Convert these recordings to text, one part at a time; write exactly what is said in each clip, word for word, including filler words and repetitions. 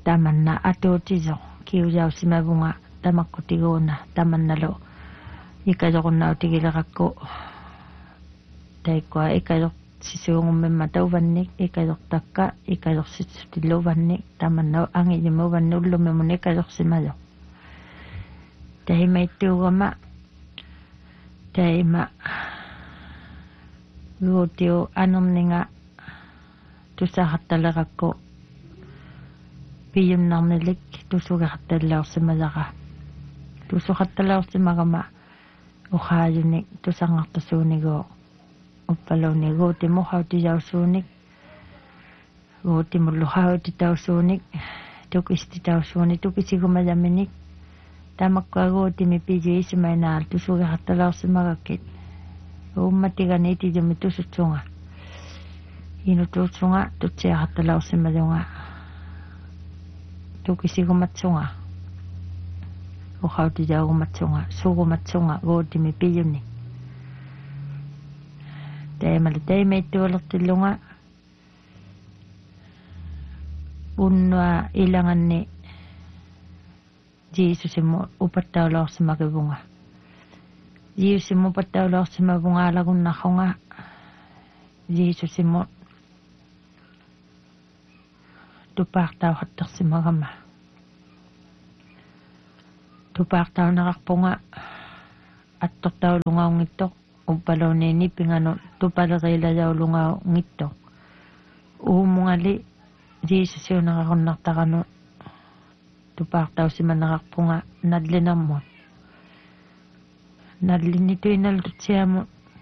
tamanna atuutiso kiujaussimavunga tamakkutigoona tamannalo ikajoqunnautigileqakku taikkua ikajoq sisuungummimma tauvannik ikajoqtakka ikajoqsitsutiluvannik tamanna angijimuvanni ullumimun ikajoqsimajo tahimaittuugama taima guutiu anerninga tusaqattaleqakku piyunnarnilik tusugeqattallaorsimajaqa tusuqattallaorsimagama uqaayunik tusangartasuunigoo uppaluni guutimuqautijaussuunik guutimulluqautitausuunik tukistitausuuni tukisigumajaminik tamakkuaguutimi pijiisimainaal tusugeqattallaorsimagakkit uummatigani itijumi tusutsunga inutuutsunga tutsiaqattallaorsimajunga tukisigumatsunga uqautijaugumatsunga sugumatsunga guutimi piyuni taimali taimaittualertillunga unnua ilanganni jiisusimu upattaulaorsimagivunga jiisusimu upattaulaorsimavunga alagunnarrunga jiisusimu tupaartauqattarsimagama tupaartaunaqarpunga attortaulungaungittoq uppaluniini pinganu tupalerilajaulungaungittoq uumungali jiisusiunaqarunartaqanu tupaartausimanaqarpunga nallinarmun nallinnituinallutsiamu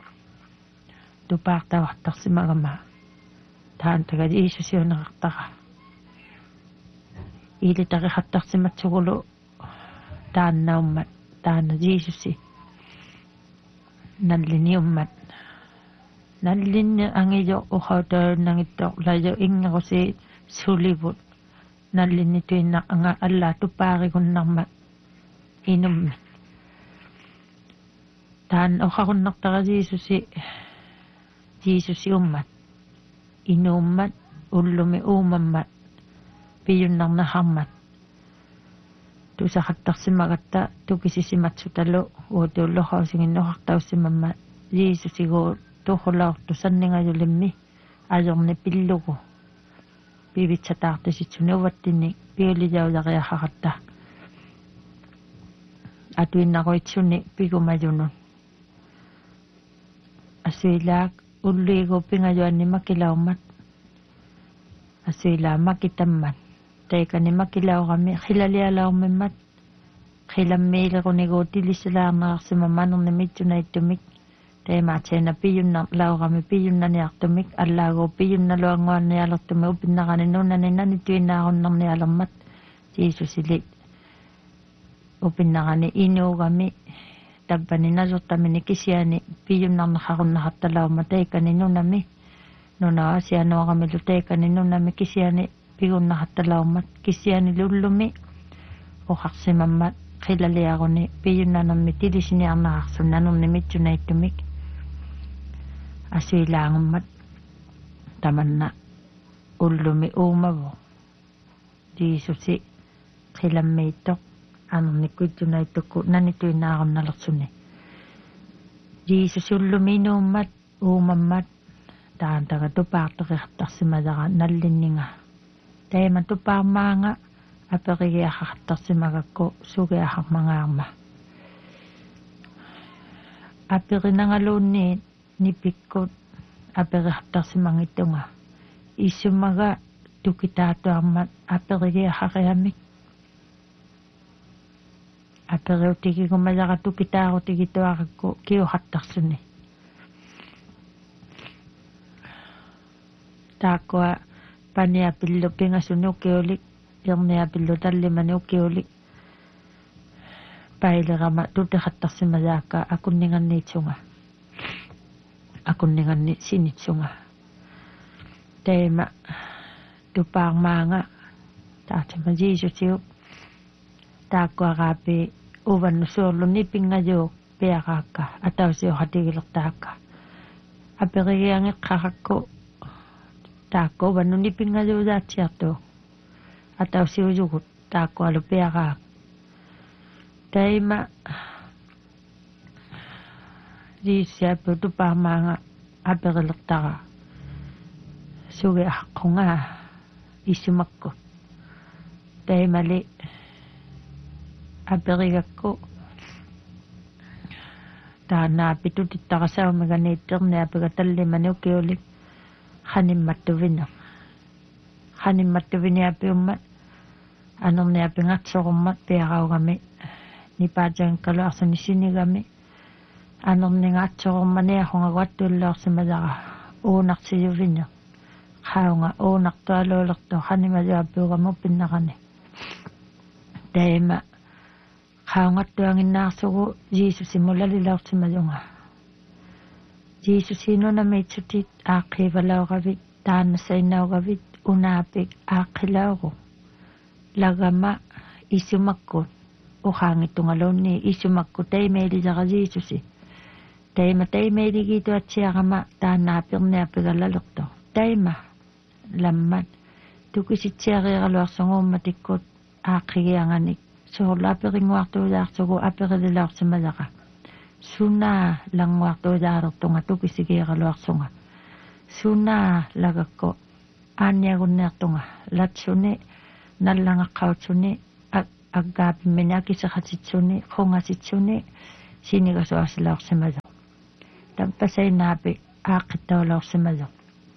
tupaartauqattarsimagama taantaga jiisusiunaqartaqa ilitaqiqattarsimatsugulu taannaummat taana jiisusi nalliniummat nallinni angijo uqautaunangittoq lajo ingerusi sulivut nallinnituinna anga alla tupaarigunnarmat inummi taan uqarunnartaqa jiisusi jiisusi ummat inuummat ullumi uumammat piyunnarnaharmat tusaqattarsimagatta tukisisimatsutalu uutuulloqausinginnuqartausimamma jiisusigu tuqulaortu sanningajullimmi ajorni pillugu pivitsataartisitsuni uvattinni piulijaulariaqaqatta atuinnaruitsuni pigumajunun asuilaak ulluigu pingajuanni makilaummat asuilaa makitammat taikani makilaurami khilalialaumimmat khilammiilerunigu tilisilaarneqarsimammanerni mitsunaittumik taimaatseena piyunnar laurami piyunnaniartumik allaagu piyunnaluanguannialertumi upinnaqani nunani nanituinaarunnarnialermat jiisusili upinnaqani inuugami tappani nasurtamini kisiani piyunnarneqarunnaqartalauma taikani nunami nuna asianuaqamilu taikani nunami kisiani pigunnaqartalaumat kisiani lullumi uqarsimammat khilaliaruni piyunnanermi tilisiniarnaqarsunnanerni mitsunaittumik asuilaangummat tamanna ullumi uumavu jiisusi khilammiittoq anerni kuitsunaittukku nanituinaarunnalersuni jiisusi ullumi inuummat uumammat taantaga tupaartoqertarsimajaqa nallinninga taima tupaarmaanga aperigiaqartarsimagakku sugiaqarmangaarma aperinangaluunni nipikkut aperiqartarsimangittunga issumaga tukitaatuarmat aperigiaqariamik aperiutigigumajaqa tukitaarutigituaqakku kiuqartarsuni taakua paniapillu pingasuni ukiulik irniapillu tallimani ukiulik pailerama tuteqattarsimajaakka akunninganniitsunga akunninganni sinitsunga taima tupaarmaanga taatsama jiisusiu taakkuaqaapi uvannusuorluni pingajuuq piaqaakka atausiuqatigilertaakka aperigiangeqqaqakku taakku uvannuni pingajuujaatsiartu ataw siujugut tako alupiaka taima riisya putu pamanga aperiltara suge akkonga isumakko taima li aperigakko taana pitu tittaqasau meganiitterni apegatallimani ukiuli hanimmattuvina hanimmattuvini apiummat anerni apingatsorummat piaqaugami nipaatankkalu arsani sinigami anerni ngaatsorummani ahungaguattullaorsimalara uunartiyuvina qaunga uunartualuulertu hanimajaapiugamu pinnaqani taima qaungattuanginnaarsugu Jesus imulalilaortimalunga Jesus inunamiitsutit aaqiivalauravit taannasainauravit unaapik aaqilauru lagama isumakkut uhaangittungalunni isumakku taimeelisara Jesusi taima taimeeligituatsiaqama taannaapirniapigallalertu taima lammat tukisitsiarieraluarsunguumatikkut aaqigianganik soorlaaperinguartuujaarsugu aperililaorsimalaqa sunaa languartuujaalertunga tukisigieraluarsunga sunaa lagakko aanniagunniartunga latsuni nallangaqqutsuni aggaapimini akisaqatitsuni qungasitsuni sinigasuarsilaorsimalu tampasainnaapi aaqittaulaorsimalu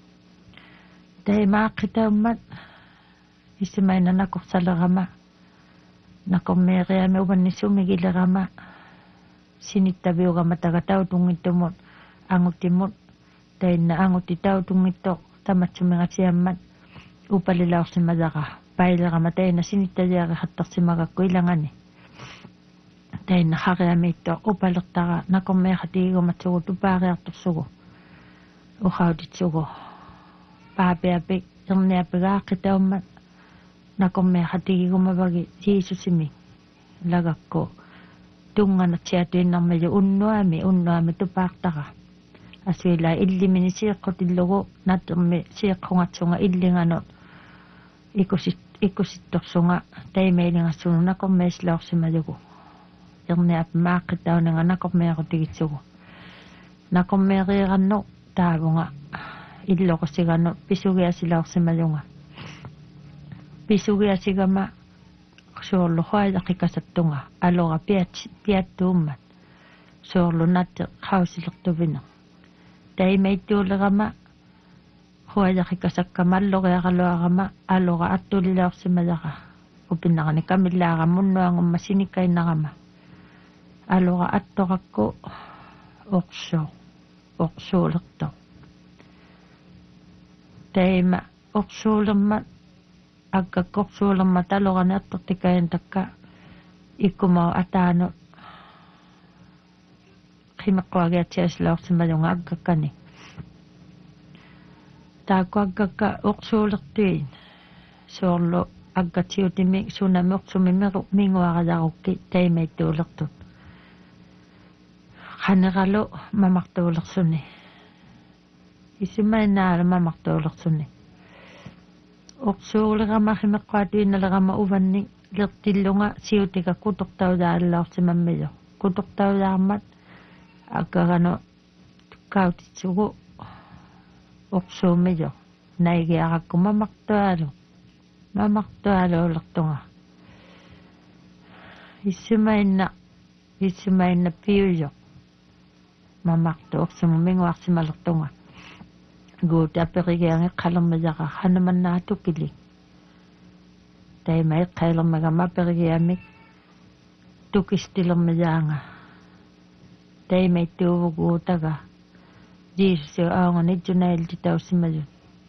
taima aaqqitaummat isimaina nakorsalerama nakormeeriami uvannissumigilerama sinittaviugama tagatautunngittumut anguttimut tainna anguttitautungittoq tamatsumingasiammat upalilaorsimalaqa pailerama tainna sinittajiaqerrattarsimagakku ilangani tainna hariamiitto upalertara nakormeeratiigumatsugu tupaariartorsugu uhautitsugu paapiapik irniapigaaqitaummat nakormeeratiigumavagi Jesusimi lagakku tunganarsiatuinnarmayu unnuami unnuami tupaartara asuila illimini siiqqutillugu natermi siiqqungatsunga illinganut ikusit ikusittorsunga taimailingassunu nakormeeslaorsimalugu irniap maaqqitaunanga nakormeerutigitsugu nakormeeriiranno taavunga illoqsiganno pisugiasilaorsimalunga pisugiasigama soorlu huajaqikasattunga alora piat piattuummat soorlu natte qausilertuvina taimaittuulerama huajaqikasakkamalloriaqaluarama alora attulilaorsimalaqa upinnaqani kamillaaqammunnuangumma sinikkainarama alora attoqakku orso orsuulerto taima orsuulermat aggakkorsuulermat alorani attortikayan takka ikkumau ataanu qimeqquagiatsiaslaorsimalunga aggakkani taakku aggakka orsuulertuin soorlu aggatsiutimi sunami orsumimiru minguarajaqukki taimaittuulertut qaneralu mamartuulersuni isimainaala mamartuulersuni orsuulerama qimeqquatuinnalerama uvanni lertillunga siutika kutortaujaalaorsimammilu kutortaujaarmat akkaganu tukkautitsugu orsuumilu naigiaqakku mamartualu mamartualuulertunga issimainna issimainna piujo mamartu orsumiminguarsimalertunga guuta perigiangi qalermajaqa hanumannaatukkili taimai qailermagama perigiamik tukistilermajaanga taimaittuuvuguutaga Jesus aunganitjunailtitaussimalun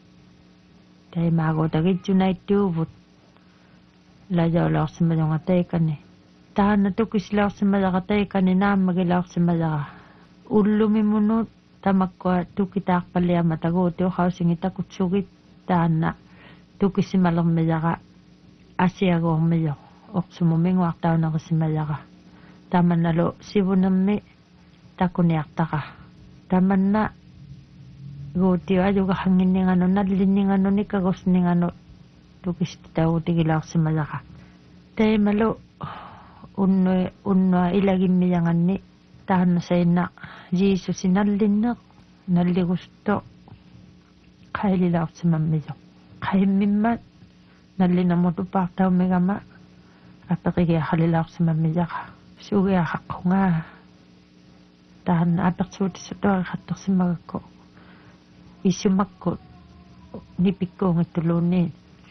taimaaguutagitjunaittuuvut lajaulaorsimalunga taikani taanna tukislaorsimalaqa taikani naammagilaorsimalaqa ullumimunut tamakkua tukitaarpalliama taguuti uqausingitakutsugit taanna tukisimalermilaqa asiaguormiyo orsumuminguartaunerisimajaqa tamannalu sivunermi takuniartaqa tamanna guutio ajuga hanginninganu nallinninganu nikagusninganu tukisti tautigilaarsimalaka taimalo unnu unnua ilagimmiyanganni tahanna sainna Jesus nallinneq nalligusto qaililaarsimammiso qaimimmat nallinamutu paartaumigama apeqigia khalilaarsimammisaqa suugiaqaqqunga tahanna apersuutissutori qattersimagakku isumakku nipikkuungittuluunniin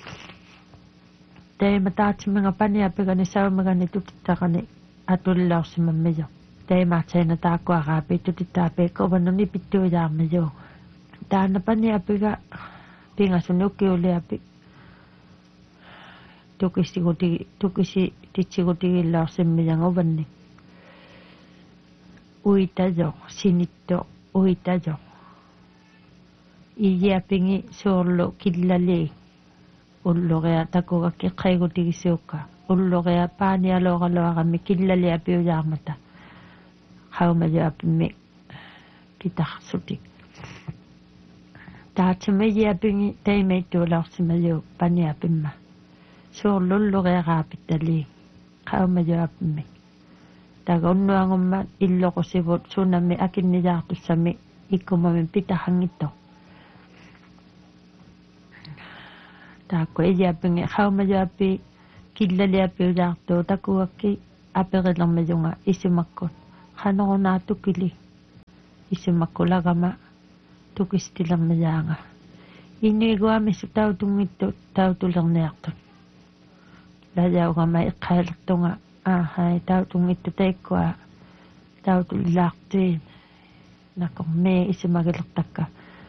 taima taatiminga paniapigani saumigani tutittaqani atulilaarsimammiso taimaatsaina taakkuaqaapi tutittaapiikkuvannu nipittuijaarmiso taanna paniapiga pingasuni ukiuliapi tukisiguti tukisi titsigutigillaarsimmianga uvanni uitajo sinitto uitajo iyiapingi soorlu killali ulluqia takugakki qaigutigisuukka ulluqia paanialoqaloaqami killali apiujaarmata qaumajuapimmi kitarsuti taatimiyiapingi taimaittuulaarsimayu paniapimma soorlulluqiaqaapittali qaumajuapimmi tagunnuangumma illoqusivut sunami akinnijaartussami ikkumamin pitahangitto taakku iyiapingi qaumajuapi killaliapiujaartu takugakki apeqilermajunga isumakkut qanorunaa tukili isumakkulagama tukistilermajaanga inniiguamisu tautungittu tautulerniartut lajaugama iqqailertunga aahai tautungittu taikkua tautulilaartiin nakorme isumagilertakka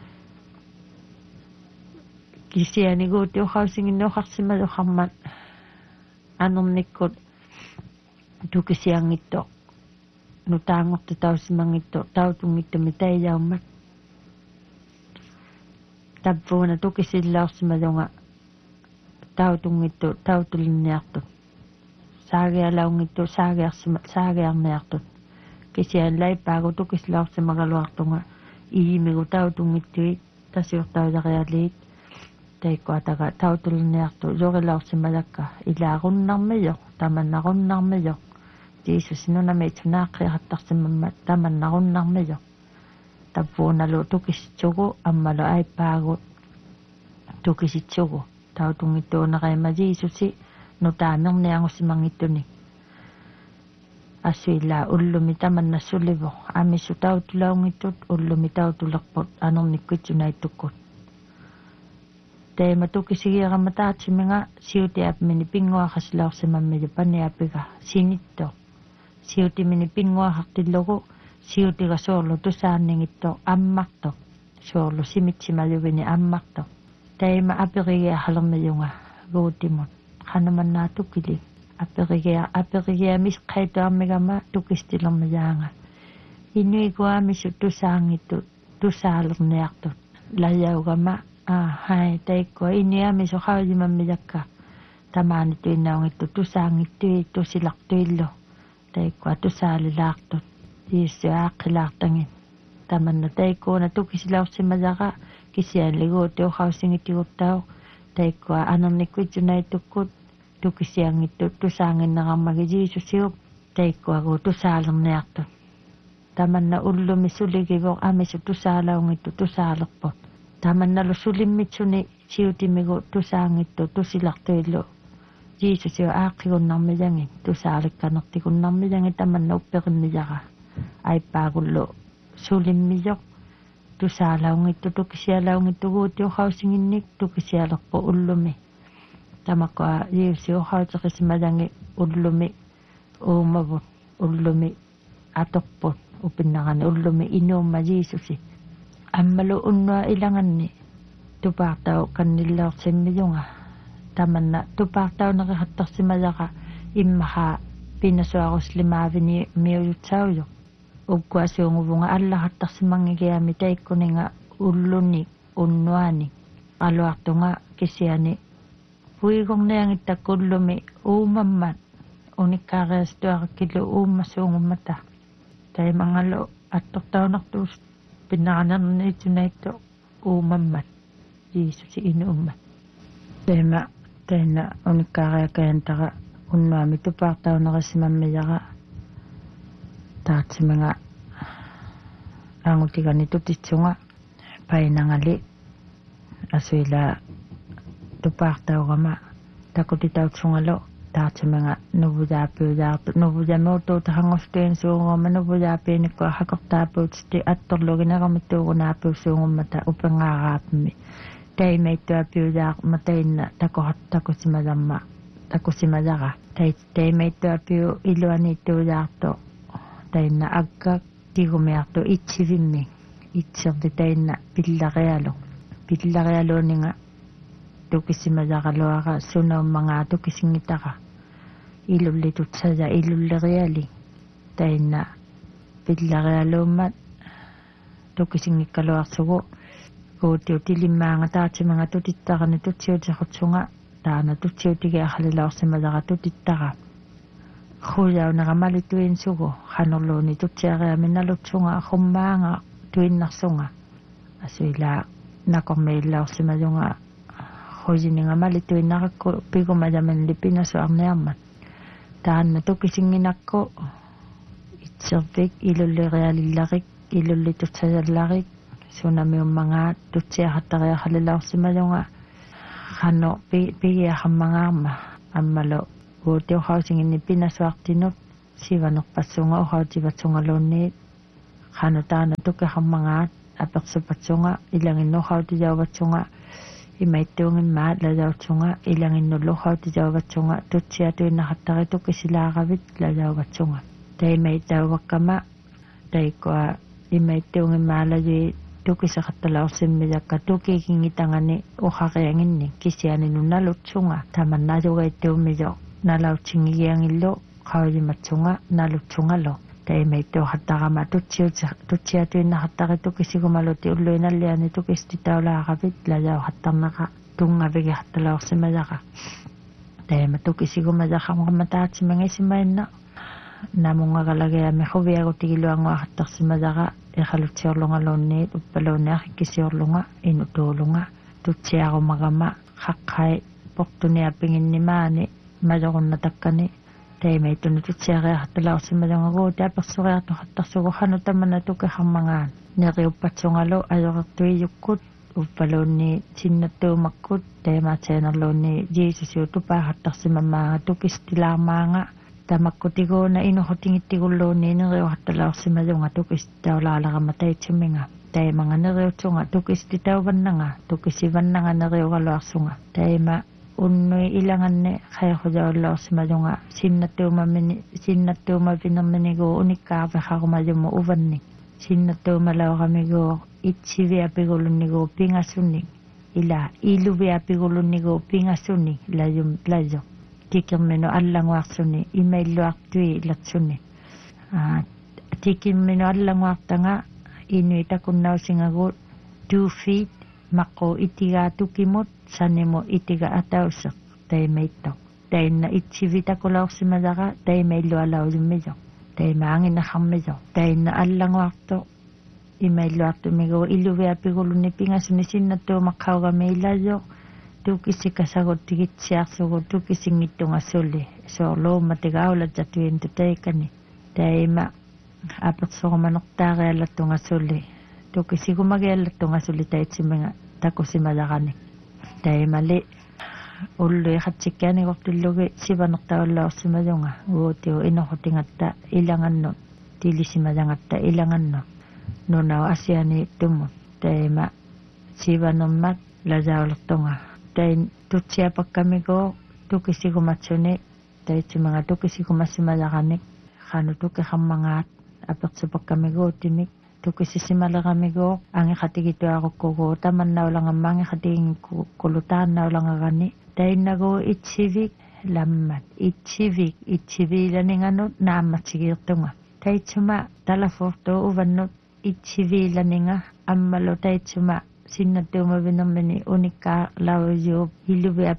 kisianiguuti uqausinginnuuqarsimaluqarmat anernikkut tukisiangitto nutaangortu tausimangitto tautungittumi taijaummat tappuuna tukisillaarsimalunga tautungittu tautulinniartut saagialaungittu saagiarsima saagiarniartut kisianlaipaagu tukislaarsimagaluartunga iimigu tautungittui tasiurtaujaqaliit taikkuataga tautulinniartu yorilaarsimalakka ilaaqunnarmiyo tamannaqunarmiyo Jesus nunamiitsunaaqqiqattarsimamma tamannaqunarmiyo tappuunalu tukisitsugu ammalu aippaagu tukisitsugu tautungittuuneqima Jesusi nutaanerniangussimangittuni assuillaa ullumi tamannassulivo amissu tautulaungittut ullumi tautulerput anernikkutsunaittukkut taima tukisigiaqama taatiminga siutiapmini pinguaqaslaorsimammilu paniapiga sinitto siutimini pinguaqartillugu siutiga soorlu tusaanningitto ammarto soorlu simitsimaluvini ammarto taima aperigiaqalermiyunga guutimut qanamannaa tukili aperigia aperigia misqaituarmigama tukistilermiyaanga inuiguamisu tusaangittu tusaalerniartut lajaugama aahai taikkua iniamisu qaulimammijakka tamaanituinnaungittu tusaangittui tusilartuillu taikkua tusaalilaartut Jeesu aaqqilaartangin tamanna taikkuuna tukisilaorsimajaqa kisianliguuti uqausingitigurtau taikkua anernikkuitsunaitukkut tukisiangittu tusaanginneqarmagi Jeesusiup taikkuagu tusaalerniartut tamanna ullumi suligivoq amisu tusaalaungittu tusaalerput tamannalu sulimmitsuni siutimigu tusaangittu tusilartuillu Jeesusiu aaqqigunnarmijangin tusaalikkanertikunnarmijangin tamanna uppeqinnijaqa aippaakullu sulimmijoq tusaalaungittu tukisialaungittuguuti uqausinginnik tukisialerpu ullumi tamakkua Jeesusiu uqauteqisimajangi ullumi uumavut ullumi atorput upinnaqani ullumi inuumma Jeesusi ammalu unnua ilanganni tupaartau kannillaorsimmiyunga tamanna tupaartauneqaqattarsimajaqa immaqa pinasuaruslimaavini miuyutsauju ukkuasuunguvunga allaqattarsimangigiami taikkuninga ulluni unnuani qaluartunga kisiani puigorniangittakku ullumi uumammat unikkaariastuaqakkilu uummassuungummata taimangalu attortaunartuus pinnaqanerniitsunaittu uumammat Jeesusi inuummat taima taina unikkaariakayantara unnuami tupaartaunerisimammiyaqa taatimenga aangutigani tutitsunga painangali asuila tupaartaugama takutitautsungalo taatimenga nuvujaapiujaartu nuvujameutuutahangortuen suungorma nuvujaapiinikku hakortaapuutiti attorlugineqamittuugunaapiussuungummata upengaaraapmi taimeittuapiujaaqma tainna takohat takusimalamma takusimajaqa tai taimeittuapiu iluaniittuujaartu tainna akka tigumiartu itsivimmi itserti tainna pillarialu pillarialuuninga tukisimajaaqaluaqa sunaummangaa tukisingitaqa ilullitutsaja ilulleriali tainna pillarialuummat tukisingikkaluarsugu kuutiu tilimmaanga taatimenga tutittaqani tutsiutiqutsunga taana tutsiutigiaqalilaorsimajaqa tutittaqa huyaunaqamalituinsugu qanorluuni tutsiariami nalutsunga qummaanga tuinnarsunga asuila nakormiillaorsimajunga huyiningamalituinnaqakku pigumajamanli pinasuarniarmat taanna tukisinginakku itservik ilullerialillarik ilullitutsajallarik sunamiummangaat tutsiaqattariaqalilaorsimajunga qano pigiaqammangaarma ammalo uutiuqausinginni pinasuartinut sivanerpassunga uqautivatsungaluunniit qano taana tukiqammangaat apersupatsunga ilanginnuqautijauvatsunga imaittuungimmaat lajautsunga ilanginnulluqautijauvatsunga tutsiatuinnaqattari tukisilaaqavit lajauvatsunga taimaitauvakkama taikua imaittuungimmaalaji tukiseqattalaorsimmijakka tukikingitangani uqaqianginni kisianinu nalutsunga tamannajugaittuummijo nalautsingigiangillu qauyimatsunga nalutsungalo taimaittuuqattaqama tutsiuti tutsiatuinnaqattari tukisigumaluti ulluinalliani tukistitaulaaqavit lajauqattarnaqa tungavigiqattalaorsimajaqa taima tukisigumajaqamqama taatimangisimainnaq namungaqalagiami huviagutigiluanguaqattarsimajaqa iqalutsiorlungaluunniit uppaluunniaqikkisiorlunga inutuulunga tutsiaqumagama qaqqai portuniapinginnimaani majoqunnattakkani taimaitunu tutsiaqiaqattalaorsimajongaguuti apersuriartuqattarsugu qanu tamana tukiqammangaan neriuppatsungalu ajoqertuijukkut uppaluunni sinnattuumakkut taimaatsenerluunni jiisusiu tupaaqattarsimammaanga tukistilaarmaanga tamakkutiguuna inuhutingittigullуунни neriuqattalaorsimajunga tukistaulaалaqama taitsuminga taimanga neriutsunga tukistitauvannanga tukisivannanga neriugaluarsunga taima unnui ilanganne qaiqujaullaorsimajunga sinnattuumamini sinnattuumapinerminigu unikkaarviqarumajumu uvanni sinnattuumalauqamigu itsiviapigulunnigu pingassunni ila iluviapigulunnigu pingassunni lajum lajo tikimminu allanguarsunni imailluartui ilatsunni tikimminu allanguartanga inui takunnausingagut two feet maqu itiga tukimut sanimu itiga atauseq taimaitto tainna itsivitakulausimajaqa taimaillualaujummijo taimaanginaqarmijo tainna allanguartu imailluartumigu illuviapigulunni pingassunni sinnattuumaqqaugamiillajo tukisikasagut tigitsiarsugu tukisingittungassulli soorluummatigaulatsatuintu taikani taima apersorumanertaariallattungassulli tukisigumagiallattungassulli taitsiminga takusimajaqani taimali ulluiqatsikkaanigortillugi sivanertaullaorsimajunga uutiu inorhutingatta ilangannut tilisimajangatta ilangannut nunau asiani tummut taima sivanermat lajaulertunga tain tutsiapakkamigo tukisigumatsuni taitsimanga tukisigumassimajaqanik qanu tukiqammangaat apersupakkamigu tukisisimalaqamigu angiqatigituaqukkugu tamannaulangamma angiqatigingkulutaannaulangaqani tainnagu itsivik lammat itsivik itsiviilaninganut naammatsigiirtunga taitsuma talafortu uvannut itsiviilaninga ammalu taitsuma sinnattuumavinermini unikkaa laujuup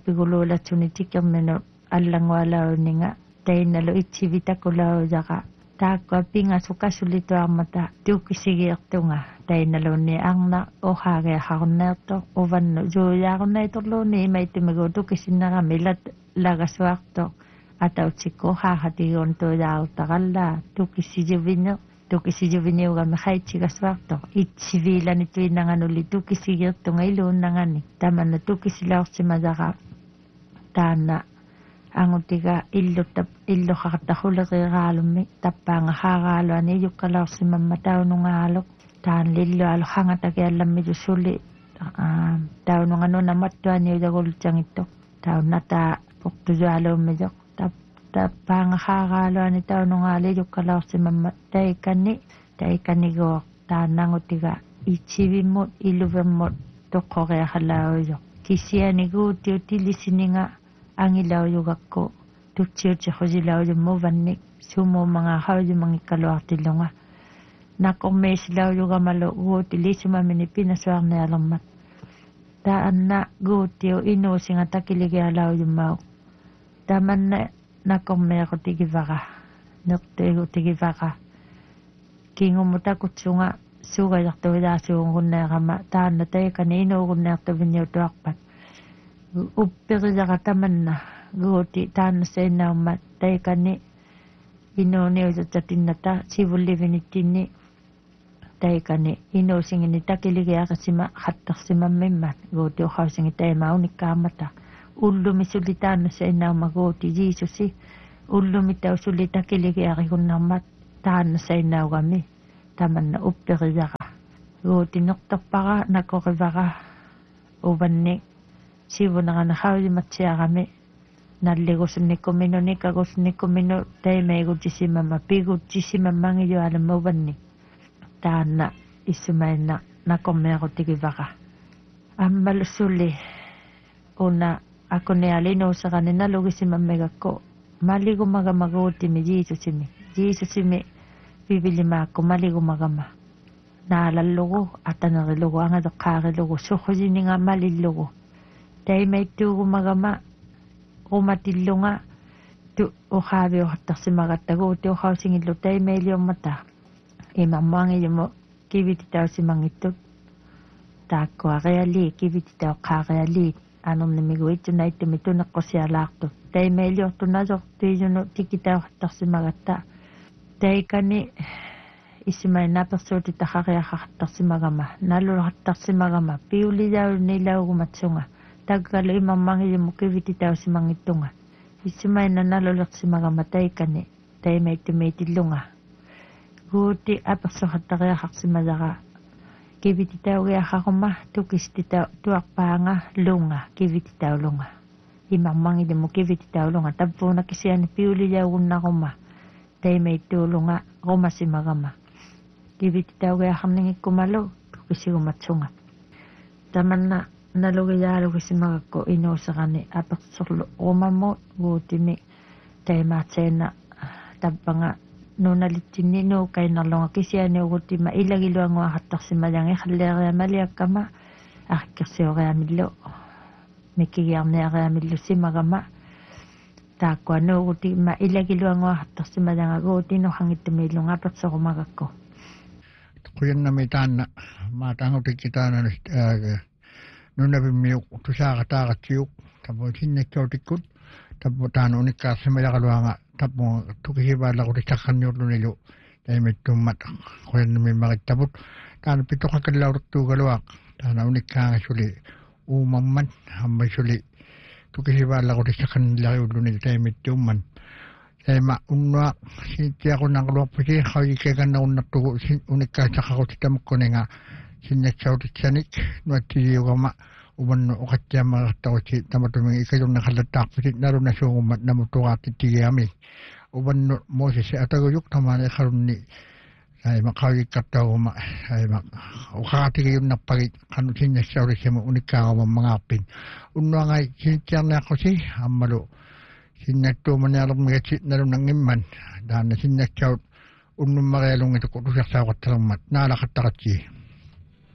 illuviapiguluulatsuni tikerminu allangualauninga tainnalu itsivitakulaujaqa Taakwa pinga sukasulito armata tukisigiartunga tainaluni arna ohage harnerto ovanno joyaarnaitorluni imaitimigo tukisinnerami lat lagasuarto atautsikko haahatigon toyaarutaqalla tukisijuvinno tukisijuvinniugami haitsigassuarto itsiviilani tuinanganuli tukisigiartunga iluunnangani tamanna tukisilaorsimajaqa taanna angutiga illu tap illu haqattahuleqiraalummi tappaanga haaraaluani yukkalaorsimamma taunungaaluk taan lillu alu hangatakiallammitu suli taununganuna mattuani ujagulutjangitto taunata puktujualuummijoq tap tappaanga haaraaluani taunungaali yukkalaorsimamma taikanni taikannigoo taannangutiga itsivimmut iluvemmut toqqoqiaqalaaujo kisianiguutiu tilisininga angilauyugakko tutsiuti husilauyummuvannik sumu mga hauyumangikkaluartillunga nakormeisilauyugamalu guuti lisumamini pinasuarnialermat taanna guutiu inuusinga takiligialauyummau tamanna nakormeequtigivaqa nertuigutigivaqa kingumutakutsunga suugajartuilaasuungunneeqama taanna taikani inuugunneertuvinniutuarpat uppirijaqa tamanna guuti taanna seinnaummat taikani inuuniujutatinnata sivullivinittinni taikani inuusingini takiligiaqasima hattarsimamimmat guuti uqausingi taima unikkaamata ullumi suli taanna seinnauma guuti jiisusi ullumi tau suli takiligiaqikunnarmat taanna seinnaugami tamanna uppirijaqa guuti nertorpaqa nakorivaqa uvanni sivunangana haulimatsiaqami nalligusnikkuminu nikagusnikkuminu taimeigutsisimama pigutsisimammangijualamauvanni taanna issumainna nakormeequtigivaqa ammalussuli una akunialinuusaqani nalugisimamigakku maligumagamaguutimi jiisusimi jiisusimi vivilimaaku maligumagama naalallugu atanerilugu angadeqqaarilugu suqhusininga malillugu taimaittuugumagama qumatillunga tu uqaaviuqattarsimagattagu tuuqausingillu taimailiummata imammuangijumu kivititausimangittut taakkuaqiali kivititauqqaaqiali anernimigu ittunaittumi tuneqqusialaartu taimailiortunasoq tuijunu tikitauqattarsimagatta taikani isimaina persuuti taqariaqartarsimagama nalulaqartarsimagama piulijaulnilaugumatsunga tagalu imammangijumu kivititausimangittunga isimaina nalulersimagama taikani taimaittumiitillunga guuti apersuqattariaqarsimajaqa kivititaugiaqaquma tukistitau tuarpaanga lunga kivititaulunga imammangijumu kivititaulunga tappuuna kisiani piulijaugunnaquma taimaittuulunga rumasimagama kivititaugiaqarningikkumalu tukisigumatsunga tamanna nalugiyaalugisimagakku inuusaqani apersorlu rumammu guutimi taimaatseena tappanga nunalittinni nuukainarlunga kisianiugutima ilagiluanguaqattarsimajangi qalleeriamaliakkama arrikkirsioriamillu mikkigiarniariamillu simagama taakkua nuugutima ilagiluanguaqattarsimajanga guutinu hangittumiillunga apersorumagakku kuyannami taanna maatangutikitaana nunavimmiuq tusaaqataaqatsiuq tapu sinnakkiutikkut tapu taanu unikkaarsimajaqaluanga tapu tukisivaallaqutisaqqanniurlunilu taimittummat kuyannami maqittaput taanu pitoqakallaulertuugaluaq taana unikkaangasuli uumamman ammasuli tukisivaallaqutisaqqannillaqiullunilu taimittumman taima unnua sintiaqunaqluarpusi qawikkeekannarunnartugu unikkaasaqaqutitamukkuninga sinnatsautissanik nuattiliugama umannu uqattiammaaqartarusi tamatumingi ikajurneqallattaarpusit nalunasuugummat namutuqaartittigiami umannu moosisi ataguyuk tamaani qarunni saima qawikkartauguma saima uqaartigiyunnarpagit qanu sinnassaurissamu unikkaagumammangaarpin unnuangai sinittiarneaqqusi ammalu sinnaktuumanialormigatsi nalunangimman taanna sinnaksaut unnummaqialungituq utusiarsaaqattalermat naalaqattaqatsi